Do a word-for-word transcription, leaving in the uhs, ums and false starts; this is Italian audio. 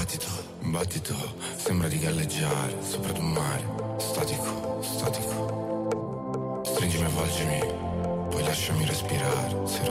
battito, un battito, sembra di galleggiare sopra un mare, statico, statico. Stringimi, avvolgimi, poi lasciami respirare, se